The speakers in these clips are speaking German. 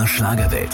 Schlagerwelt.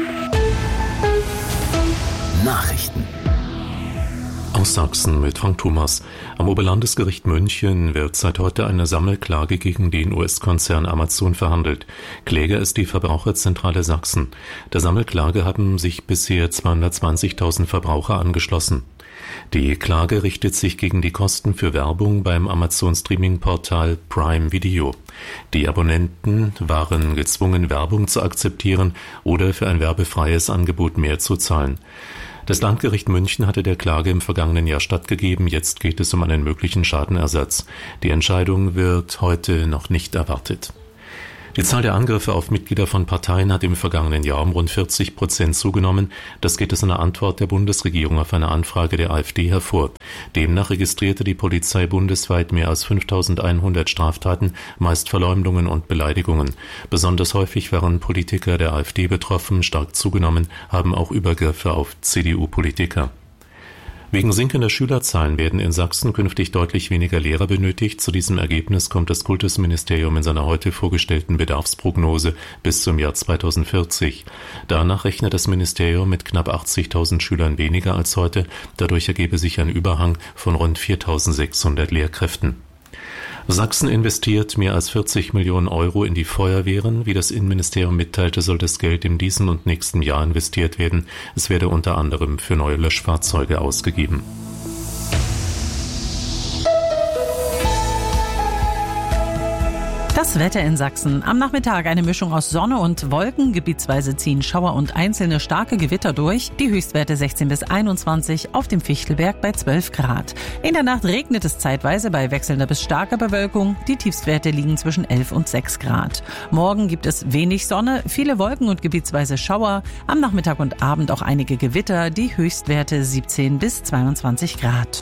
Nachrichten. Aus Sachsen mit Frank Thomas. Am Oberlandesgericht München wird seit heute eine Sammelklage gegen den US-Konzern Amazon verhandelt. Kläger ist die Verbraucherzentrale Sachsen. Der Sammelklage haben sich bisher 220.000 Verbraucher angeschlossen. Die Klage richtet sich gegen die Kosten für Werbung beim Amazon-Streaming-Portal Prime Video. Die Abonnenten waren gezwungen, Werbung zu akzeptieren oder für ein werbefreies Angebot mehr zu zahlen. Das Landgericht München hatte der Klage im vergangenen Jahr stattgegeben. Jetzt geht es um einen möglichen Schadenersatz. Die Entscheidung wird heute noch nicht erwartet. Die Zahl der Angriffe auf Mitglieder von Parteien hat im vergangenen Jahr um rund 40% zugenommen. Das geht aus einer Antwort der Bundesregierung auf eine Anfrage der AfD hervor. Demnach registrierte die Polizei bundesweit mehr als 5.100 Straftaten, meist Verleumdungen und Beleidigungen. Besonders häufig waren Politiker der AfD betroffen. Stark zugenommen haben auch Übergriffe auf CDU-Politiker. Wegen sinkender Schülerzahlen werden in Sachsen künftig deutlich weniger Lehrer benötigt. Zu diesem Ergebnis kommt das Kultusministerium in seiner heute vorgestellten Bedarfsprognose bis zum Jahr 2040. Danach rechnet das Ministerium mit knapp 80.000 Schülern weniger als heute. Dadurch ergebe sich ein Überhang von rund 4.600 Lehrkräften. Sachsen investiert mehr als 40 Millionen Euro in die Feuerwehren. Wie das Innenministerium mitteilte, soll das Geld in diesem und nächsten Jahr investiert werden. Es werde unter anderem für neue Löschfahrzeuge ausgegeben. Das Wetter in Sachsen. Am Nachmittag eine Mischung aus Sonne und Wolken. Gebietsweise ziehen Schauer und einzelne starke Gewitter durch. Die Höchstwerte 16 bis 21, auf dem Fichtelberg bei 12 Grad. In der Nacht regnet es zeitweise bei wechselnder bis starker Bewölkung. Die Tiefstwerte liegen zwischen 11 und 6 Grad. Morgen gibt es wenig Sonne, viele Wolken und gebietsweise Schauer. Am Nachmittag und Abend auch einige Gewitter. Die Höchstwerte 17 bis 22 Grad.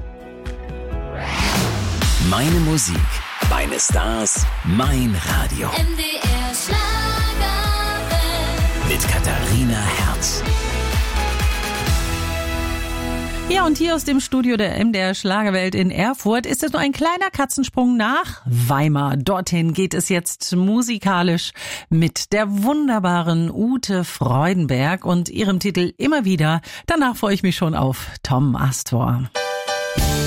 Meine Musik, meine Stars, mein Radio. MDR Schlagerwelt. Mit Katharina Herz. Ja, und hier aus dem Studio der MDR Schlagerwelt in Erfurt ist es nur ein kleiner Katzensprung nach Weimar. Dorthin geht es jetzt musikalisch mit der wunderbaren Ute Freudenberg und ihrem Titel Immer wieder. Danach freue ich mich schon auf Tom Astor.